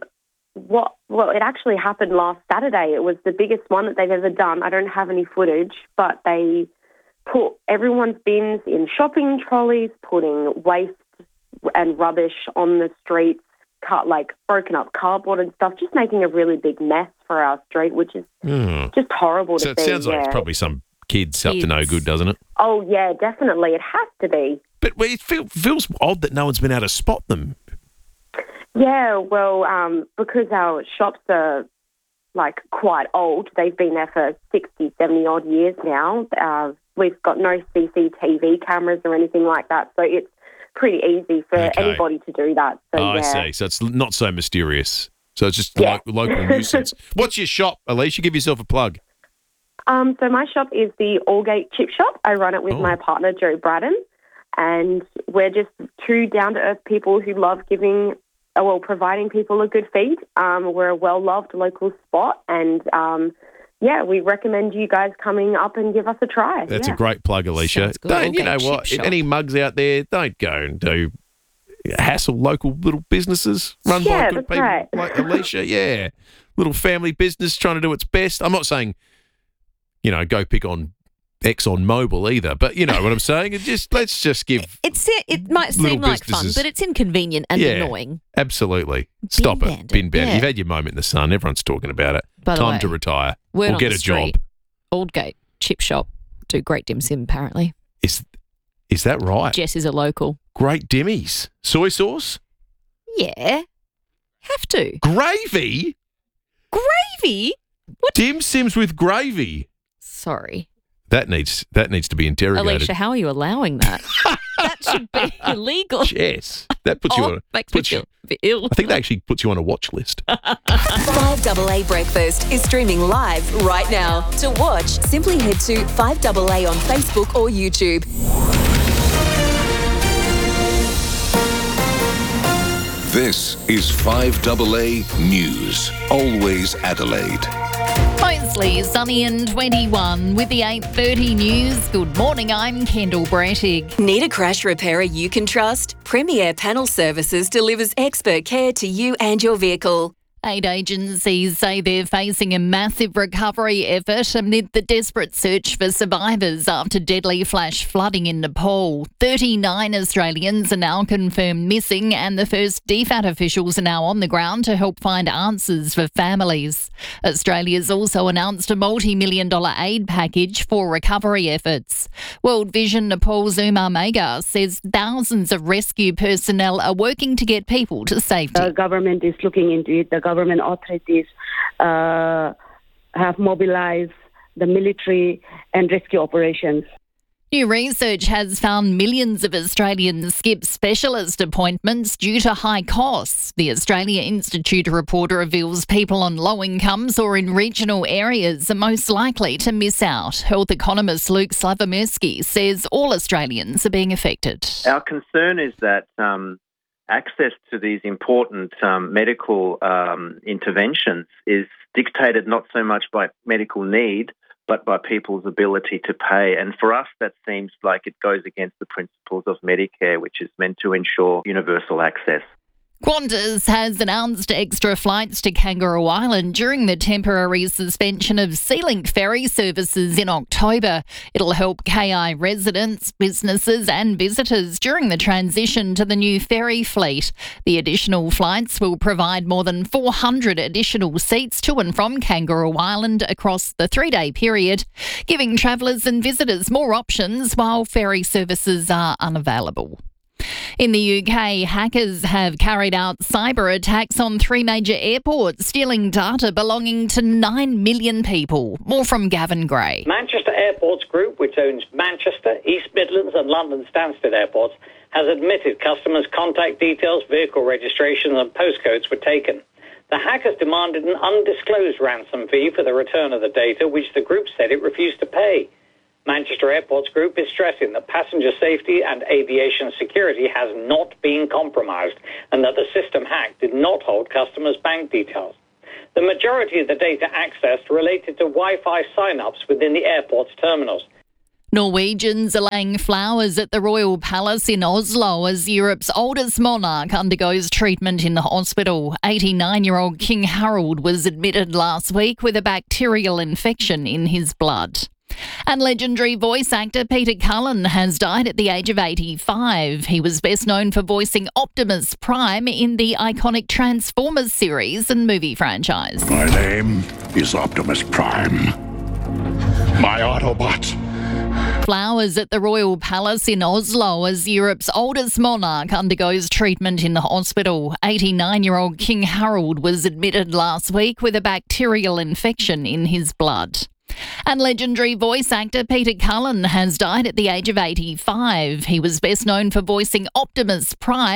it actually happened last Saturday. It was the biggest one that they've ever done. I don't have any footage, but they put everyone's bins in shopping trolleys, putting waste and rubbish on the streets, broken up cardboard and stuff, just making a really big mess for our street, which is just horrible to see. So it sounds like it's probably some kids up to no good, doesn't it? Oh, yeah, definitely. It has to be. But it feels odd that no one's been able to spot them. Yeah, well, because our shops are, quite old. They've been there for 60, 70-odd years now. We've got no CCTV cameras or anything like that, so it's pretty easy for anybody to do that. So, I see. So it's not so mysterious. So it's just local nuisance. What's your shop, Alicia? Give yourself a plug. So my shop is the Aldgate Chip Shop. I run it with my partner, Joe Braddon, and we're just two down-to-earth people who love providing people a good feed. We're a well-loved local spot, and we recommend you guys coming up and give us a try. That's a great plug, Alicia. You know what? Any mugs out there, don't go and hassle local little businesses run by good people like Alicia. Yeah, little family business trying to do its best. I'm not saying, go pick on Exxon Mobil either, but you know what I'm saying. Let's just give. It might seem like fun, but it's inconvenient and annoying. Absolutely. Stop it. Bin Bandit. You've had your moment in the sun. Everyone's talking about it. Time to retire or get a job. Aldgate Chip Shop do great dim sim, apparently. Is that right? Jess is a local. Great dimmies. Soy sauce? Yeah. Have to. Gravy? Gravy? What? Dim sims with gravy. Sorry. That needs to be interrogated. Alicia, how are you allowing that? That should be illegal. Yes. That puts you on makes me feel a bit ill. I think that actually puts you on a watch list. 5AA Breakfast is streaming live right now. To watch, simply head to 5AA on Facebook or YouTube. This is 5AA News. Always Adelaide. Mostly sunny and 21 with the 8:30 news. Good morning, I'm Kendall Brettig. Need a crash repairer you can trust? Premier Panel Services delivers expert care to you and your vehicle. Aid agencies say they're facing a massive recovery effort amid the desperate search for survivors after deadly flash flooding in Nepal. 39 Australians are now confirmed missing, and the first DFAT officials are now on the ground to help find answers for families. Australia's also announced a multi-million-dollar aid package for recovery efforts. World Vision Nepal's Umar Megar says thousands of rescue personnel are working to get people to safety. The government is looking into it. The government authorities have mobilized the military and rescue operations. New research has found millions of Australians skip specialist appointments due to high costs. The Australia Institute report reveals people on low incomes or in regional areas are most likely to miss out. Health economist Luke Slavomirsky says all Australians are being affected. Our concern is that access to these important medical interventions is dictated not so much by medical need, but by people's ability to pay. And for us, that seems like it goes against the principles of Medicare, which is meant to ensure universal access. Qantas has announced extra flights to Kangaroo Island during the temporary suspension of SeaLink ferry services in October. It'll help KI residents, businesses and visitors during the transition to the new ferry fleet. The additional flights will provide more than 400 additional seats to and from Kangaroo Island across the 3-day period, giving travellers and visitors more options while ferry services are unavailable. In the UK, hackers have carried out cyber attacks on 3 major airports, stealing data belonging to 9 million people. More from Gavin Gray. Manchester Airports Group, which owns Manchester, East Midlands and London Stansted airports, has admitted customers' contact details, vehicle registrations and postcodes were taken. The hackers demanded an undisclosed ransom fee for the return of the data, which the group said it refused to pay. Manchester Airports Group is stressing that passenger safety and aviation security has not been compromised and that the system hacked did not hold customers' bank details. The majority of the data accessed related to Wi-Fi sign-ups within the airport's terminals. Norwegians are laying flowers at the Royal Palace in Oslo as Europe's oldest monarch undergoes treatment in the hospital. 89-year-old King Harald was admitted last week with a bacterial infection in his blood. And legendary voice actor Peter Cullen has died at the age of 85. He was best known for voicing Optimus Prime in the iconic Transformers series and movie franchise. My name is Optimus Prime. My Autobot. Flowers at the Royal Palace in Oslo as Europe's oldest monarch undergoes treatment in the hospital. 89-year-old King Harald was admitted last week with a bacterial infection in his blood. And legendary voice actor Peter Cullen has died at the age of 85. He was best known for voicing Optimus Prime